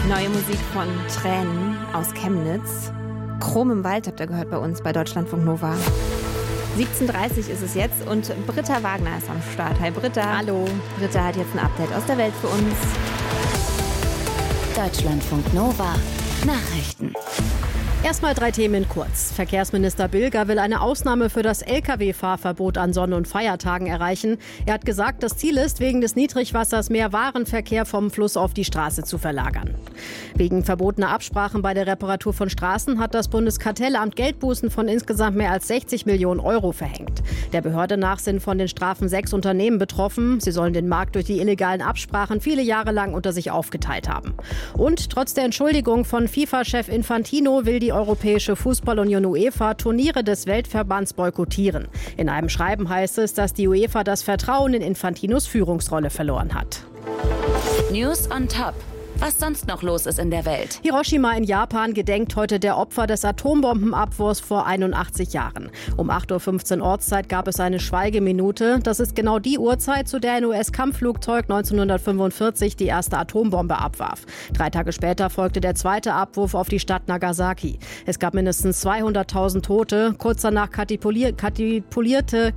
Neue Musik von Tränen aus Chemnitz. Chrom im Wald habt ihr gehört bei uns bei Deutschlandfunk Nova. 17:30 ist es jetzt und Britta Wagner ist am Start. Hi Britta. Hallo. Britta hat jetzt ein Update aus der Welt für uns. Deutschlandfunk Nova Nachrichten. Erstmal 3 Themen kurz. Verkehrsminister Bilger will eine Ausnahme für das Lkw-Fahrverbot an Sonn- und Feiertagen erreichen. Er hat gesagt, das Ziel ist, wegen des Niedrigwassers mehr Warenverkehr vom Fluss auf die Straße zu verlagern. Wegen verbotener Absprachen bei der Reparatur von Straßen hat das Bundeskartellamt Geldbußen von insgesamt mehr als 60 Millionen Euro verhängt. Der Behörde nach sind von den Strafen 6 Unternehmen betroffen. Sie sollen den Markt durch die illegalen Absprachen viele Jahre lang unter sich aufgeteilt haben. Und trotz der Entschuldigung von FIFA-Chef Infantino will die Europäische Fußballunion UEFA Turniere des Weltverbands boykottieren. In einem Schreiben heißt es, dass die UEFA das Vertrauen in Infantinos Führungsrolle verloren hat. News on Top. Was sonst noch los ist in der Welt. Hiroshima in Japan gedenkt heute der Opfer des Atombombenabwurfs vor 81 Jahren. Um 8:15 Uhr Ortszeit gab es eine Schweigeminute. Das ist genau die Uhrzeit, zu der ein US-Kampfflugzeug 1945 die erste Atombombe abwarf. 3 Tage später folgte der zweite Abwurf auf die Stadt Nagasaki. Es gab mindestens 200.000 Tote. Kurz danach katipulierte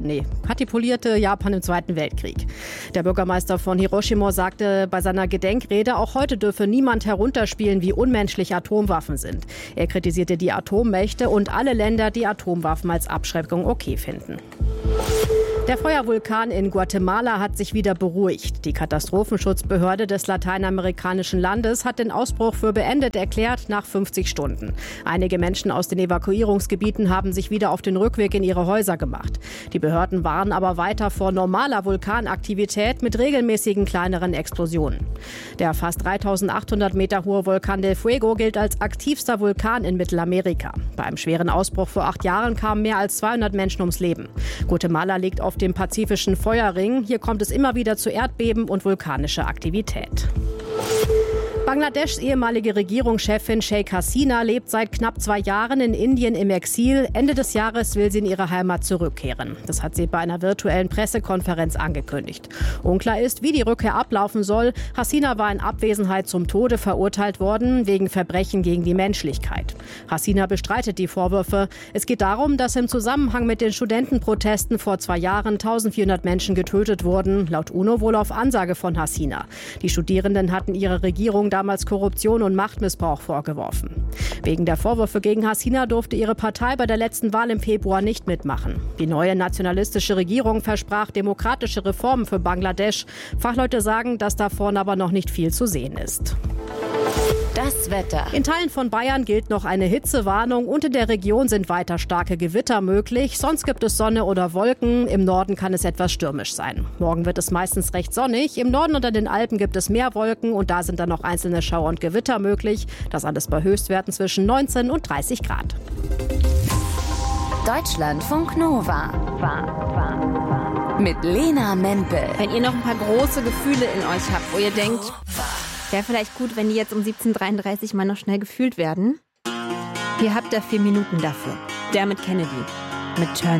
Japan im Zweiten Weltkrieg. Der Bürgermeister von Hiroshima sagte bei seiner Gedenkrede, auch heute dürfe niemand herunterspielen, wie unmenschlich Atomwaffen sind. Er kritisierte die Atommächte und alle Länder, die Atomwaffen als Abschreckung okay finden. Der Feuervulkan in Guatemala hat sich wieder beruhigt. Die Katastrophenschutzbehörde des lateinamerikanischen Landes hat den Ausbruch für beendet erklärt nach 50 Stunden. Einige Menschen aus den Evakuierungsgebieten haben sich wieder auf den Rückweg in ihre Häuser gemacht. Die Behörden warnen aber weiter vor normaler Vulkanaktivität mit regelmäßigen kleineren Explosionen. Der fast 3.800 Meter hohe Vulkan del Fuego gilt als aktivster Vulkan in Mittelamerika. Bei einem schweren Ausbruch vor 8 Jahren kamen mehr als 200 Menschen ums Leben. Guatemala liegt auf dem pazifischen Feuerring. Hier kommt es immer wieder zu Erdbeben und vulkanischer Aktivität. Bangladeschs ehemalige Regierungschefin Sheikh Hasina lebt seit knapp 2 Jahren in Indien im Exil. Ende des Jahres will sie in ihre Heimat zurückkehren. Das hat sie bei einer virtuellen Pressekonferenz angekündigt. Unklar ist, wie die Rückkehr ablaufen soll. Hasina war in Abwesenheit zum Tode verurteilt worden, wegen Verbrechen gegen die Menschlichkeit. Hasina bestreitet die Vorwürfe. Es geht darum, dass im Zusammenhang mit den Studentenprotesten vor 2 Jahren 1400 Menschen getötet wurden, laut UNO wohl auf Ansage von Hasina. Die Studierenden hatten ihre Regierung damals Korruption und Machtmissbrauch vorgeworfen. Wegen der Vorwürfe gegen Hasina durfte ihre Partei bei der letzten Wahl im Februar nicht mitmachen. Die neue nationalistische Regierung versprach demokratische Reformen für Bangladesch. Fachleute sagen, dass davon aber noch nicht viel zu sehen ist. Das Wetter. In Teilen von Bayern gilt noch eine Hitzewarnung und in der Region sind weiter starke Gewitter möglich. Sonst gibt es Sonne oder Wolken. Im Norden kann es etwas stürmisch sein. Morgen wird es meistens recht sonnig. Im Norden und an den Alpen gibt es mehr Wolken und da sind dann noch einzelne Schauer und Gewitter möglich. Das alles bei Höchstwerten zwischen 19 und 30 Grad. Deutschlandfunk Nova. Mit Lena Mempel. Wenn ihr noch ein paar große Gefühle in euch habt, wo ihr denkt, wäre vielleicht gut, wenn die jetzt um 17:33 mal noch schnell gefühlt werden. Hier habt ihr 4 Minuten dafür. Der mit Kennedy. Mit Turn